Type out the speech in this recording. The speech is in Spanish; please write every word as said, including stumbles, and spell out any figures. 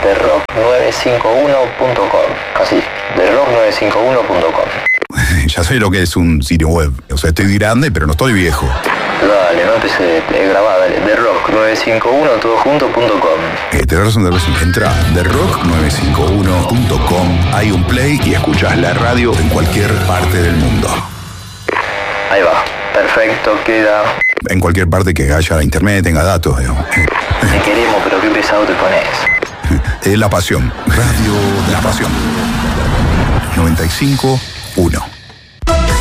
the rock nueve cinco uno punto com. Así, the rock nueve cinco uno punto com. Ya sé lo que es un sitio web. O sea, estoy grande, pero no estoy viejo. Dale, no empecé a grabar, dale. the rock nueve cinco uno todo junto punto com. Eh, tenés razón, tenés razón. Entra a the rock nueve cinco uno punto com. Hay un play y escuchás la radio en cualquier parte del mundo. Ahí va. Perfecto, queda. En cualquier parte que haya internet, tenga datos, digamos. Te queremos, pero qué pesado te pones. Es la pasión. Radio de la pasión. noventa y cinco uno.